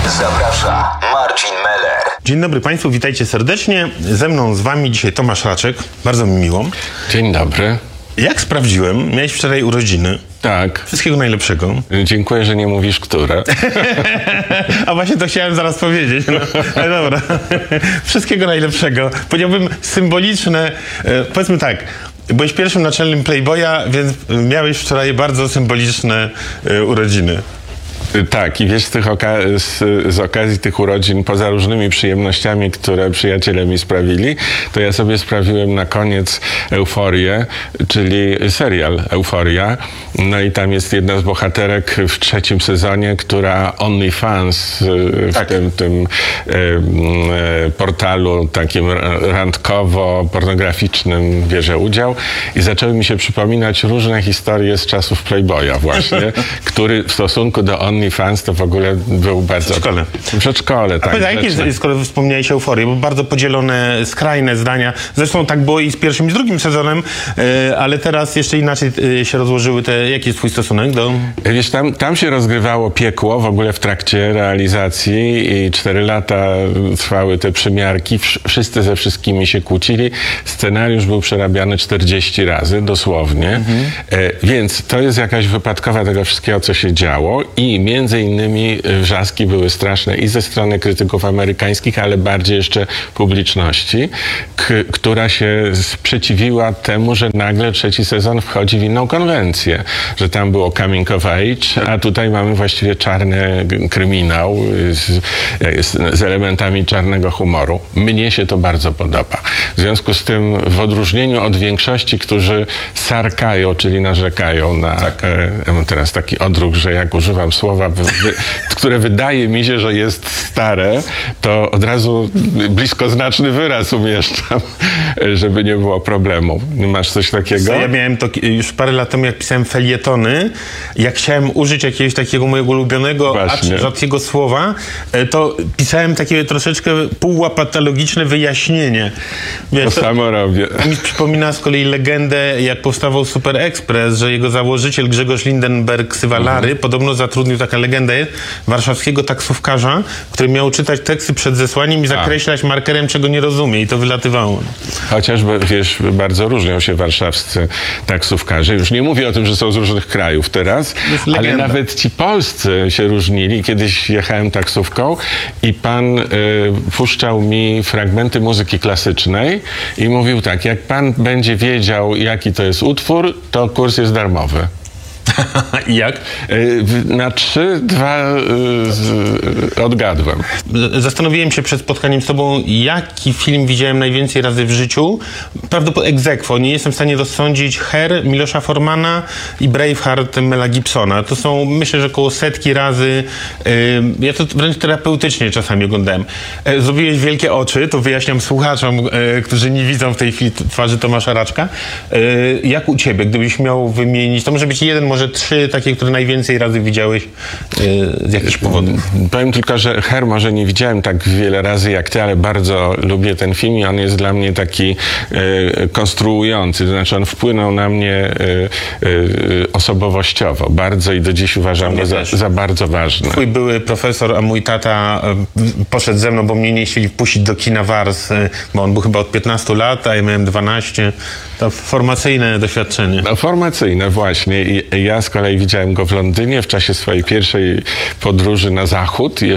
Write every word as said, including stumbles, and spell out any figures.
Zaprasza Marcin Meller. Dzień dobry Państwu, witajcie serdecznie. Ze mną, z Wami dzisiaj Tomasz Raczek. Bardzo mi miło. Dzień dobry. Jak sprawdziłem, miałeś wczoraj urodziny. Tak. Wszystkiego najlepszego. Dziękuję, że nie mówisz, które. A właśnie to chciałem zaraz powiedzieć. No, ale dobra. Wszystkiego najlepszego. Powiedziałbym symboliczne, e, powiedzmy tak, byłeś pierwszym naczelnym Playboya, więc miałeś wczoraj bardzo symboliczne e, urodziny. Tak, i wiesz, z, tych oka- z, z okazji tych urodzin, poza różnymi przyjemnościami, które przyjaciele mi sprawili, to ja sobie sprawiłem na koniec Euforię, czyli serial Euforia. No i tam jest jedna z bohaterek w trzecim sezonie, która OnlyFans w tak. tym, tym e, e, portalu takim randkowo-pornograficznym bierze udział. I zaczęły mi się przypominać różne historie z czasów Playboya właśnie, który w stosunku do OnlyFans fans to w ogóle był bardzo... Przedszkole. Przedszkole, tak. A pyta, jakie, skoro wspomniałeś Euforię, bo bardzo podzielone, skrajne zdania. Zresztą tak było i z pierwszym i z drugim sezonem, yy, ale teraz jeszcze inaczej yy, się rozłożyły te... Jaki jest twój stosunek do... Wiesz, tam, tam się rozgrywało piekło w ogóle w trakcie realizacji i cztery lata trwały te przymiarki. Wszyscy ze wszystkimi się kłócili. Scenariusz był przerabiany czterdzieści razy, dosłownie. Mhm. E, więc to jest jakaś wypadkowa tego wszystkiego, co się działo i między innymi wrzaski były straszne i ze strony krytyków amerykańskich, ale bardziej jeszcze publiczności, k- która się sprzeciwiła temu, że nagle trzeci sezon wchodzi w inną konwencję, że tam było coming of age, a tutaj mamy właściwie czarny kryminał z, z, z elementami czarnego humoru. Mnie się to bardzo podoba. W związku z tym, w odróżnieniu od większości, którzy sarkają, czyli narzekają na... Tak. E, mam teraz taki odruch, że jak używam słowa, wy, które wydaje mi się, że jest stare, to od razu bliskoznaczny wyraz umieszczam, żeby nie było problemu. Masz coś takiego? Ja miałem to już parę lat temu, jak pisałem felietony, jak chciałem użyć jakiegoś takiego mojego ulubionego, acz rzadkiego słowa, to pisałem takie troszeczkę półłapatologiczne wyjaśnienie. Wiesz, to, to samo robię. To mi przypomina z kolei legendę, jak powstawał Super Express, że jego założyciel Grzegorz Lindenberg, ksywa Lary, mhm. podobno zatrudnił, taka legenda jest, warszawskiego taksówkarza, który miał czytać teksty przed zesłaniem i zakreślać A. markerem, czego nie rozumie, i to wylatywało. Chociażby, wiesz, bardzo różnią się warszawscy taksówkarze. Już nie mówię o tym, że są z różnych krajów teraz, ale nawet ci polscy się różnili. Kiedyś jechałem taksówką i pan y, puszczał mi fragmenty muzyki klasycznej i mówił tak, jak pan będzie wiedział, jaki to jest utwór, to kurs jest darmowy. I jak? Na trzy, dwa y, odgadłem. Zastanowiłem się przed spotkaniem z tobą, jaki film widziałem najwięcej razy w życiu. Prawdopodobnie ex aequo. Nie jestem w stanie rozsądzić Her Milosza Formana i Braveheart Mela Gibsona. To są, myślę, że około setki razy. Y, ja to wręcz terapeutycznie czasami oglądałem. Y, zrobiłeś wielkie oczy, to wyjaśniam słuchaczom, y, którzy nie widzą w tej chwili twarzy Tomasza Raczka. Y, jak u ciebie, gdybyś miał wymienić, to może być jeden, może trzy takie, które najwięcej razy widziałeś yy, z jakichś powodów? Powiem tylko, że Her może nie widziałem tak wiele razy jak ty, ale bardzo lubię ten film i on jest dla mnie taki yy, konstruujący. To znaczy on wpłynął na mnie yy, yy, osobowościowo bardzo i do dziś uważam go za, za bardzo ważny. Twój były profesor, a mój tata yy, poszedł ze mną, bo mnie nie chcieli wpuścić do kina Wars, yy, bo on był chyba od piętnastu lat, a ja miałem dwanaście. To formacyjne doświadczenie. No, formacyjne właśnie. I ja z kolei widziałem go w Londynie w czasie swojej pierwszej podróży na zachód.